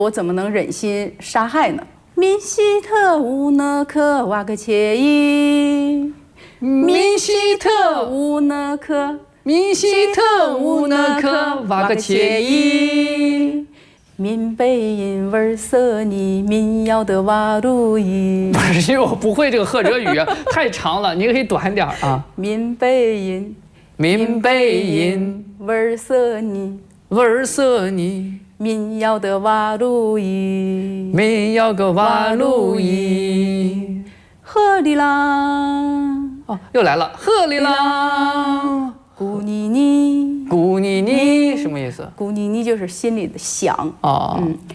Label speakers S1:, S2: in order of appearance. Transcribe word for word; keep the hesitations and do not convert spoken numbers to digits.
S1: 我怎么能忍心杀害呢？min西特乌讷克瓦克切伊，
S2: min西特
S1: 乌讷克，
S2: min西特乌讷克瓦克切伊。
S1: 民贝因文色尼民谣的瓦鲁伊，
S2: 不是，因为我不会这个赫哲语啊，太长了，你可以短点啊。
S1: 民贝因，
S2: 民贝因
S1: 文色尼，
S2: 文色尼，
S1: 民谣的瓦鲁伊，
S2: 民谣个瓦鲁伊。
S1: 赫里郎，
S2: 哦，又来了，赫里郎。
S1: 古妮妮，
S2: 古妮妮什么意思？
S1: 古妮妮就是心里的想
S2: 哦，
S1: 嗯。